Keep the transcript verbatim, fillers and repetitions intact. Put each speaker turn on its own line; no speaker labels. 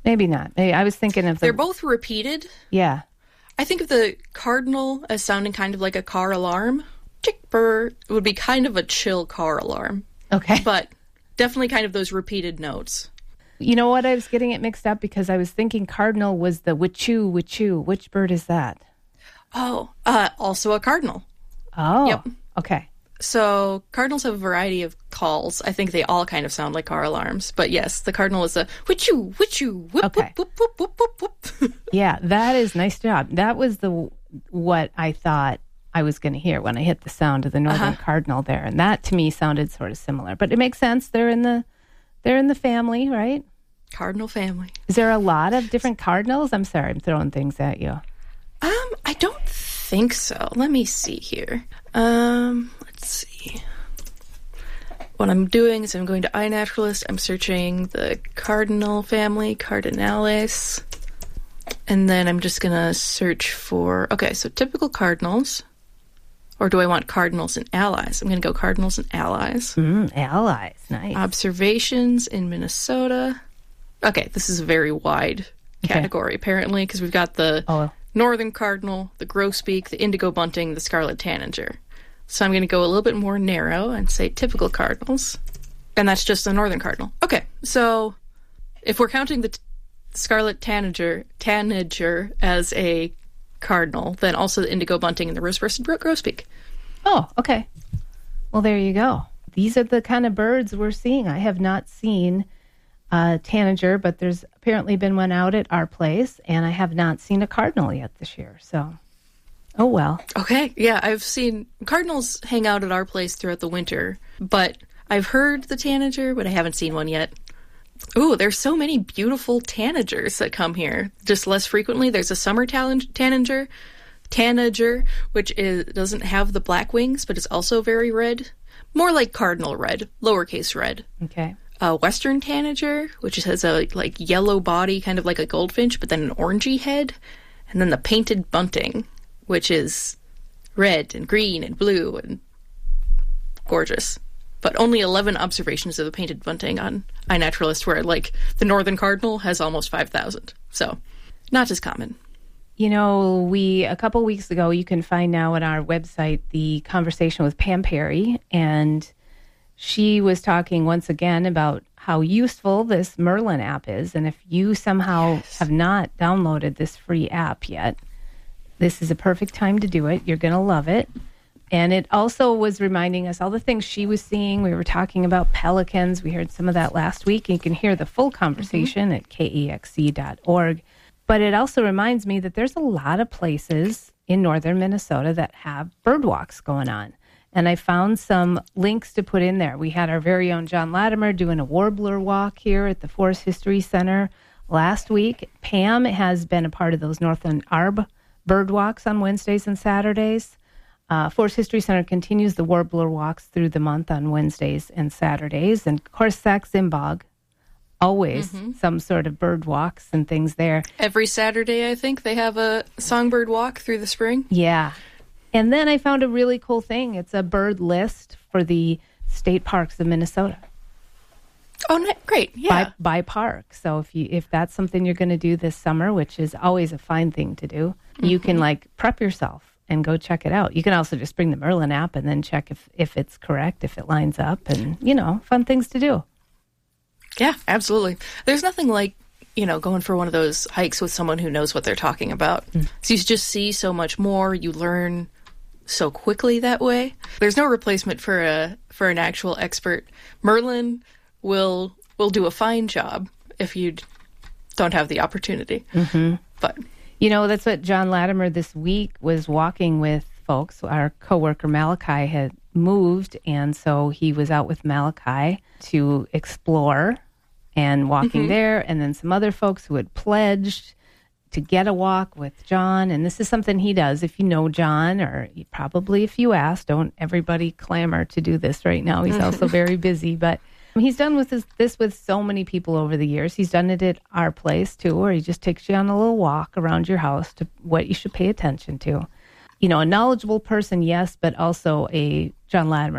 Maybe not. Maybe, I was thinking of the...
They're both repeated.
Yeah.
I think of the cardinal as sounding kind of like a car alarm. Chick burr would be kind of a chill car alarm.
Okay.
But definitely kind of those repeated notes.
You know what? I was getting it mixed up because I was thinking cardinal was the wichoo, wichoo. Which bird is that?
Oh, uh, also a cardinal.
Oh.
Yep.
Okay.
So cardinals have a variety of calls. I think they all kind of sound like car alarms. But yes, the cardinal is a wichoo, wichoo, whoop,
Okay.
whoop, whoop, whoop, whoop, whoop, whoop.
Yeah, that is nice job. That was the what I thought I was going to hear when I hit the sound of the northern
Uh-huh.
cardinal there, and that to me sounded sort of similar. But it makes sense. They're in the they're in the family, right?
Cardinal family.
Is there a lot of different cardinals? I'm sorry, I'm throwing things at you.
Um, I don't think so. Let me see here. Um, let's see. What I'm doing is I'm going to iNaturalist. I'm searching the cardinal family, Cardinales. And then I'm just going to search for, okay, so typical cardinals. Or do I want cardinals and allies? I'm going to go cardinals and allies.
Mm, allies, nice.
Observations in Minnesota. Okay, this is a very wide category, okay. Apparently, because we've got the
oh.
northern cardinal, the grosbeak, the indigo bunting, the scarlet tanager. So I'm going to go a little bit more narrow and say typical cardinals. And that's just the northern cardinal. Okay, so if we're counting the t- scarlet tanager, tanager as a cardinal, then also the indigo bunting and the rose-breasted grosbeak.
Oh, okay. Well, there you go. These are the kind of birds we're seeing. I have not seen a tanager, but there's apparently been one out at our place, and I have not seen a cardinal yet this year. So, oh well.
Okay, yeah, I've seen cardinals hang out at our place throughout the winter, but I've heard the tanager, but I haven't seen one yet. Ooh, there's so many beautiful tanagers that come here, just less frequently. There's a summer talan- tanager, tanager, which is, doesn't have the black wings, but is also very red. More like cardinal red, lowercase red.
Okay.
Uh, Western tanager, which has a like yellow body, kind of like a goldfinch, but then an orangey head. And then the painted bunting, which is red and green and blue and gorgeous. But only eleven observations of the painted bunting on iNaturalist, where like the northern cardinal has almost five thousand. So not as common.
You know, we a couple weeks ago, you can find now on our website the conversation with Pam Perry, and she was talking once again about how useful this Merlin app is. And if you somehow yes. have not downloaded this free app yet, this is a perfect time to do it. You're going to love it. And it also was reminding us all the things she was seeing. We were talking about pelicans. We heard some of that last week. You can hear the full conversation mm-hmm. at K E X C dot org. But it also reminds me that there's a lot of places in northern Minnesota that have bird walks going on. And I found some links to put in there. We had our very own John Latimer doing a warbler walk here at the Forest History Center last week. Pam has been a part of those Northern Arb bird walks on Wednesdays and Saturdays. Uh, Forest History Center continues the warbler walks through the month on Wednesdays and Saturdays. And, of course, Sax-Zimbabwe, always mm-hmm. some sort of bird walks and things there.
Every Saturday, I think, they have a songbird walk through the spring.
Yeah. And then I found a really cool thing. It's a bird list for the state parks of Minnesota.
Oh, great. Yeah.
By, by park. So if you if that's something you're going to do this summer, which is always a fine thing to do, mm-hmm. you can like prep yourself and go check it out. You can also just bring the Merlin app and then check if, if it's correct, if it lines up, and, you know, fun things to do.
Yeah, absolutely. There's nothing like, you know, going for one of those hikes with someone who knows what they're talking about. Mm. So you just see so much more. You learn so quickly that way. There's no replacement for a for an actual expert. Merlin will will do a fine job if you don't have the opportunity.
Mm-hmm.
But
you know, that's what John Latimer this week was walking with folks. Our coworker Malachi had moved, and so he was out with Malachi to explore and walking mm-hmm. there, and then some other folks who had pledged to get a walk with John. And this is something he does. If you know John, or probably if you ask, don't everybody clamor to do this right now. He's also very busy, but he's done with this, this with so many people over the years. He's done it at our place too, where he just takes you on a little walk around your house to what you should pay attention to. You know, a knowledgeable person, yes, but also a John Latimer